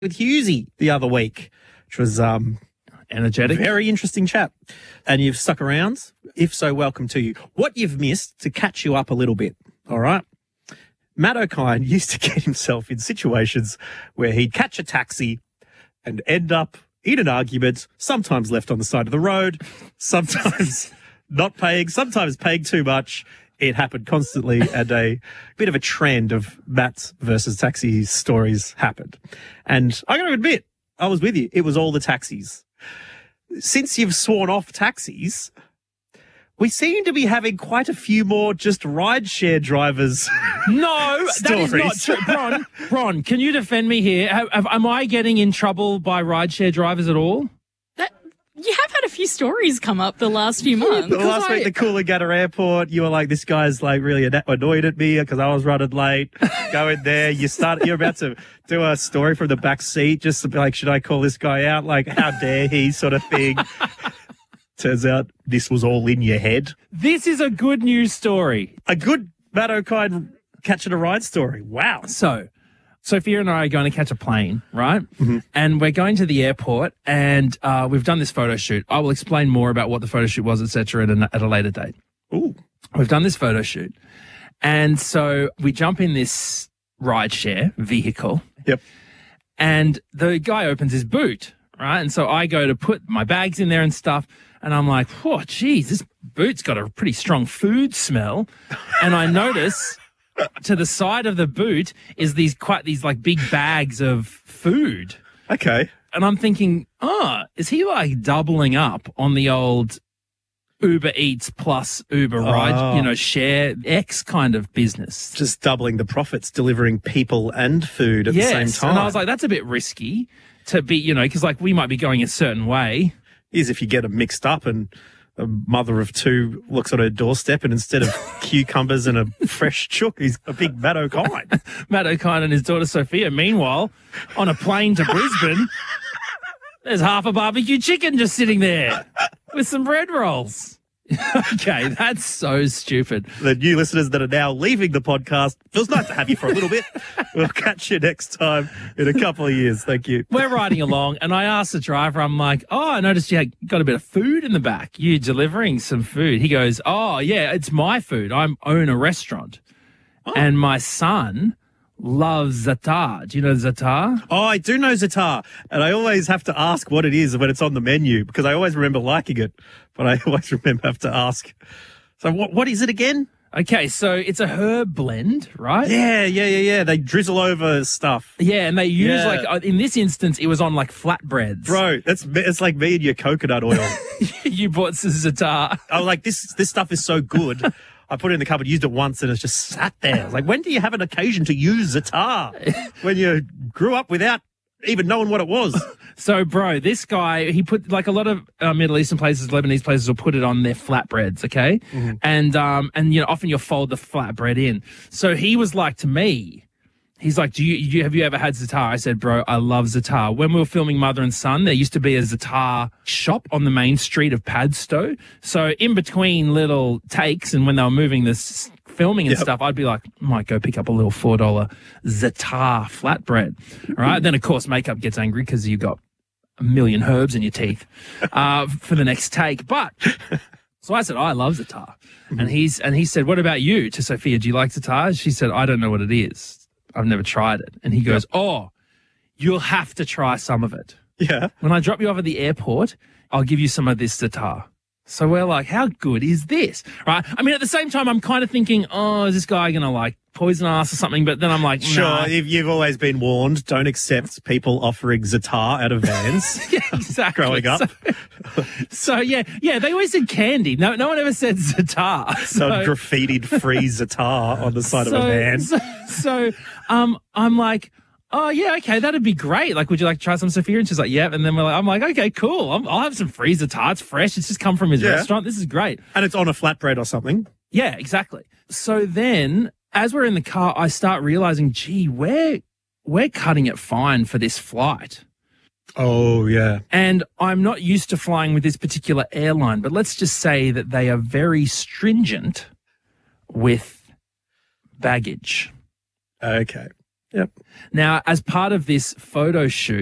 with Hughesy the other week, which was energetic. Very interesting chat. And you've stuck around. If so, welcome to you. What you've missed, to catch you up a little bit, all right? Matt O'Kine used to get himself in situations where he'd catch a taxi and end up in an argument, sometimes left on the side of the road, sometimes not paying, sometimes paying too much. It happened constantly, and a bit of a trend of Matt's versus taxi stories happened. And I'm going to admit, I was with you. It was all the taxis. Since you've sworn off taxis, we seem to be having quite a few more just rideshare drivers. No, that is not true. Bron, can you defend me here? Am I getting in trouble by rideshare drivers at all? You have had a few stories come up the last few months. Last week, the Coolangatta Airport, you were like, this guy's like really annoyed at me because I was running late. Go in there. You're about to do a story from the back seat just to be like, should I call this guy out? Like, how dare he sort of thing. Turns out this was all in your head. This is a good news story. A good Matt O'Kine catching a ride story. Wow. So Sophia and I are going to catch a plane, right? Mm-hmm. And we're going to the airport, and we've done this photo shoot. I will explain more about what the photo shoot was, etc., at a later date. Ooh. We've done this photo shoot. And so we jump in this rideshare vehicle. Yep. And the guy opens his boot, right? And so I go to put my bags in there and stuff. And I'm like, oh, geez, this boot's got a pretty strong food smell. And I notice to the side of the boot is these like big bags of food. Okay. And I'm thinking, is he like doubling up on the old Uber Eats plus Uber Ride, share X kind of business? Just doubling the profits, delivering people and food at the same time. And I was like, that's a bit risky to be, because like we might be going a certain way. Is if you get them mixed up and a mother of two looks on her doorstep and instead of cucumbers and a fresh chook, he's a big Matt O'Kine. Matt O'Kine and his daughter Sophia. Meanwhile, on a plane to Brisbane, there's half a barbecue chicken just sitting there with some bread rolls. Okay, that's so stupid. The new listeners that are now leaving the podcast, feels nice to have you for a little bit. We'll catch you next time in a couple of years. Thank you. We're riding along, and I asked the driver, I'm like, I noticed you got a bit of food in the back. You delivering some food. He goes, yeah, it's my food. I own a restaurant. And my son loves za'atar. Do you know za'atar? Oh, I do know za'atar. And I always have to ask what it is when it's on the menu because I always remember liking it, but I always remember have to ask. So what is it again? Okay, so it's a herb blend, right? Yeah. They drizzle over stuff. Yeah, and they use in this instance, it was on like flatbreads. Bro, it's like me and your coconut oil. You bought some za'atar. I was like, this stuff is so good. I put it in the cupboard, used it once, and it's just sat there. I was like, when do you have an occasion to use za'atar? When you grew up without even knowing what it was. So, bro, this guy, he put, like a lot of Middle Eastern places, Lebanese places will put it on their flatbreads, okay? Mm-hmm. And often you'll fold the flatbread in. So he was like to me, he's like, have you ever had za'atar? I said, bro, I love za'atar. When we were filming Mother and Son, there used to be a za'atar shop on the main street of Padstow. So in between little takes and when they were moving this filming and stuff, I'd be like, might go pick up a little $4 za'atar flatbread. All right. Then, of course, makeup gets angry because you've got a million herbs in your teeth for the next take. But so I said, I love za'atar. Mm-hmm. And he said, what about you? To Sophia, do you like za'atar? She said, I don't know what it is. I've never tried it. And he goes, you'll have to try some of it. Yeah. When I drop you off at the airport, I'll give you some of this za'atar. So we're like, how good is this? Right? I mean, at the same time, I'm kind of thinking, is this guy going to like poison us or something? But then I'm like, sure, nah. You've always been warned, don't accept people offering za'atar out of vans. Yeah, exactly. Growing up. So yeah, they always said candy. No one ever said za'atar. So graffitied free za'atar on the side of a van. So I'm like, oh, yeah, okay, that'd be great. Like, would you like to try some, Sophia? And she's like, yeah. And then I'm like, okay, cool. I'll have some free za'atar. It's fresh. It's just come from his restaurant. This is great. And it's on a flatbread or something. Yeah, exactly. So then, as we're in the car, I start realizing, gee, we're cutting it fine for this flight. Oh, yeah. And I'm not used to flying with this particular airline, but let's just say that they are very stringent with baggage. Okay. Yep. Now, as part of this photo shoot,